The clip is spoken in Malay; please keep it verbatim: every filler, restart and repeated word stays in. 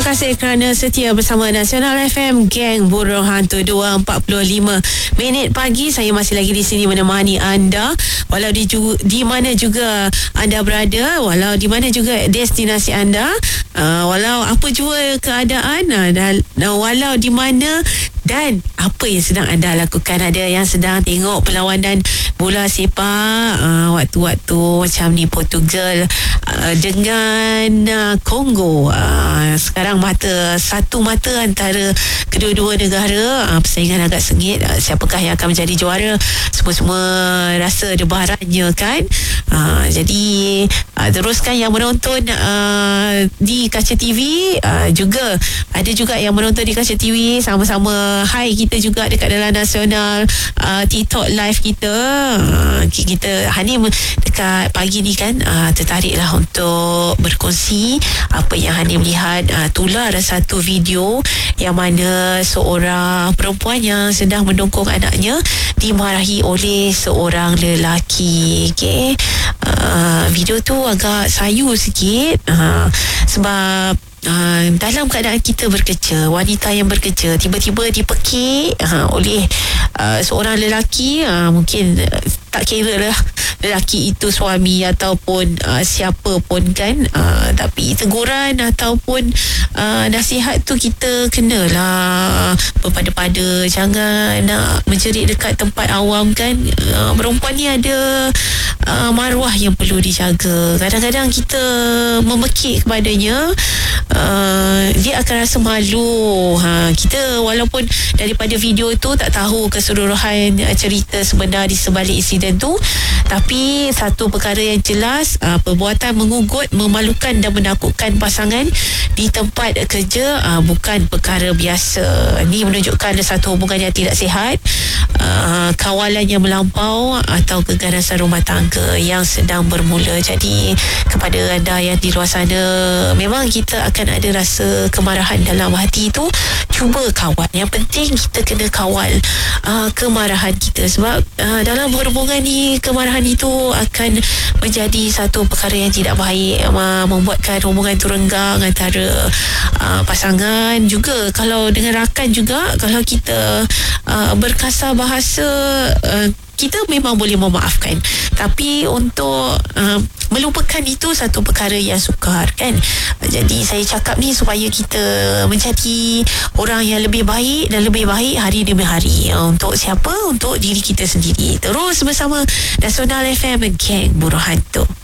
kasih kerana setia bersama Nasional F M, Geng Burung Hantu. Dua empat puluh lima minit pagi. Saya masih lagi di sini menemani anda, walau di, di mana juga anda berada, walau di mana juga destinasi anda, uh, walau apa jua keadaan, uh, dan uh, walau di mana dan apa yang sedang anda lakukan. Ada yang sedang tengok perlawanan bola sepak uh, waktu-waktu macam ni, Portugal uh, dengan uh, Kongo. uh, sekarang mata satu mata antara kedua-dua negara, uh, persaingan agak sengit. uh, siapakah yang akan menjadi juara, semua-semua rasa debarannya kan. uh, jadi uh, teruskan yang menonton uh, di kaca T V, uh, juga ada juga yang menonton di kaca T V. Sama-sama hai kita juga dekat dalam Nasional uh, TikTok live kita. uh, kita Hanim dekat pagi ni kan uh, tertarik lah untuk berkongsi apa yang Hanim lihat. uh, tular satu video yang mana seorang perempuan yang sedang mendongkong anaknya dimarahi oleh seorang lelaki. Okay. uh, video tu agak sayu sikit, uh, sebab Uh, dalam keadaan kita bekerja, wanita yang bekerja tiba-tiba dipekik uh, oleh uh, seorang lelaki. uh, mungkin uh, tak kira lah lelaki itu suami ataupun uh, siapa pun kan, uh, tapi teguran ataupun uh, nasihat tu kita kenalah berpada-pada. Jangan nak menjerit dekat tempat awam kan. uh, perempuan ni ada uh, maruah yang perlu dijaga. Kadang-kadang kita memekik kepadanya, Uh, dia akan rasa malu. ha, Kita walaupun daripada video itu tak tahu keseluruhan uh, cerita sebenar di sebalik insiden tu, tapi satu perkara yang jelas, uh, perbuatan mengugut, memalukan dan menakutkan pasangan di tempat kerja uh, bukan perkara biasa. Ini menunjukkan ada satu hubungan yang tidak sihat, uh, kawalan yang melampau atau keganasan rumah tangga yang sedang bermula. Jadi kepada anda yang di luar sana, memang kita akan ada rasa kemarahan dalam hati tu, cuba kawal. Yang penting kita kena kawal uh, kemarahan kita, sebab uh, dalam hubungan ni kemarahan itu akan menjadi satu perkara yang tidak baik, uh, membuatkan hubungan tu renggang antara uh, pasangan. Juga kalau dengan rakan juga, kalau kita uh, berkasar bahasa, uh, kita memang boleh memaafkan, tapi untuk uh, melupakan itu satu perkara yang sukar kan. Jadi saya cakap ni supaya kita menjadi orang yang lebih baik dan lebih baik hari demi hari. Untuk siapa? Untuk diri kita sendiri. Terus bersama Nasional F M, Geng Burung Hantu.